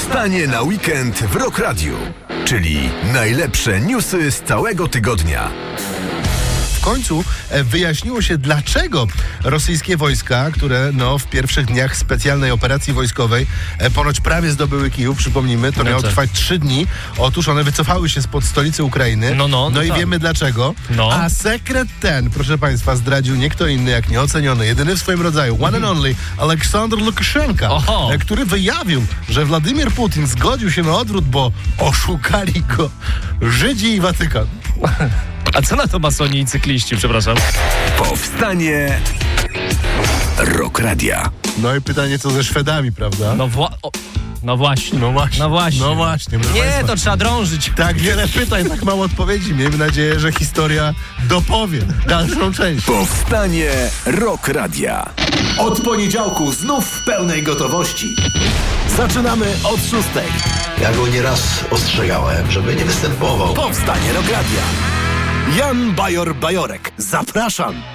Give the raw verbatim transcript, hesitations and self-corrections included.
Powstanie na weekend w Rock Radiu, czyli najlepsze newsy z całego tygodnia. W końcu wyjaśniło się, dlaczego rosyjskie wojska, które no, w pierwszych dniach specjalnej operacji wojskowej ponoć prawie zdobyły Kijów, przypomnijmy, to No miało tak. trwać trzy dni. Otóż one wycofały się spod stolicy Ukrainy. No, no, no i tak. wiemy dlaczego. No. A sekret ten, proszę Państwa, zdradził nie kto inny jak nieoceniony, jedyny w swoim rodzaju, one and only, Aleksandr Łukaszenka, Oho. który wyjawił, że Władimir Putin zgodził się na odwrót, bo oszukali go Żydzi i Watykan. A co na to masoni i cykliści, przepraszam? Powstanie Rock Radia. No i pytanie, co ze Szwedami, prawda? No, wła- o, no właśnie. No właśnie. No właśnie. No właśnie, proszę Nie, państwa. to trzeba drążyć. Tak wiele pytań, tak mało odpowiedzi. Miejmy nadzieję, że historia dopowie dalszą część. Powstanie Rock Radia. Od poniedziałku znów w pełnej gotowości. Zaczynamy od szóstej. Ja go nieraz ostrzegałem, żeby nie występował. Powstanie Rock Radia. Jan Bajor-Bajorek. Zapraszam.